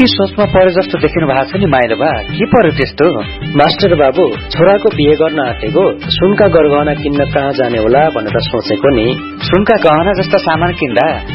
के सोचमा परे जस्तो देखिनु भएको छ नि माइलो बा, के पर्यो त्यस्तो? मास्टर बाबु, छोराको बिहे गर्न आँटेको, सुनका गरगहना किन्न कहाँ जाने होला भनेर सोचेको नि। सुनका गहना जस्ता सामान किन्दा